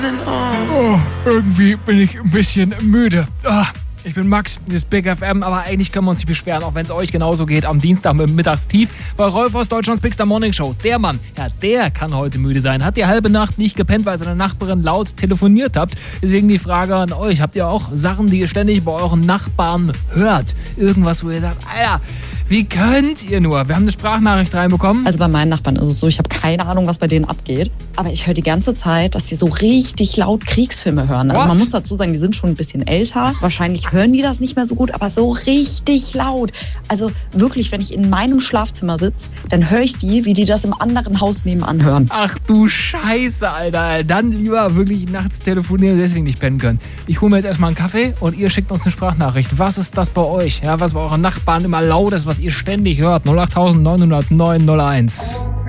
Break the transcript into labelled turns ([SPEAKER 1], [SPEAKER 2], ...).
[SPEAKER 1] Oh, irgendwie bin ich ein bisschen müde. Ich bin Max, das ist Big FM, aber eigentlich können wir uns nicht beschweren, auch wenn es euch genauso geht am Dienstag mit dem Mittagstief, weil Rolf aus Deutschlands Big Star Morning Show, der Mann, ja, der kann heute müde sein. Hat die halbe Nacht nicht gepennt, weil seine Nachbarin laut telefoniert habt. Deswegen die Frage an euch, habt ihr auch Sachen, die ihr ständig bei euren Nachbarn hört? Irgendwas, wo ihr sagt, Alter, wie könnt ihr nur? Wir haben eine Sprachnachricht reinbekommen.
[SPEAKER 2] Also bei meinen Nachbarn ist es so, ich habe keine Ahnung, was bei denen abgeht. Aber ich höre die ganze Zeit, dass die so richtig laut Kriegsfilme hören. Also man muss dazu sagen, die sind schon ein bisschen älter. Wahrscheinlich hören die das nicht mehr so gut, aber so richtig laut. Also wirklich, wenn ich in meinem Schlafzimmer sitze, dann höre ich die, wie die das im anderen Haus nebenan hören.
[SPEAKER 1] Ach du Scheiße, Alter. Dann lieber wirklich nachts telefonieren, deswegen nicht pennen können. Ich hole mir jetzt erstmal einen Kaffee und ihr schickt uns eine Sprachnachricht. Was ist das bei euch? Ja, was bei euren Nachbarn immer laut ist, was ihr ständig hört? 08900 901.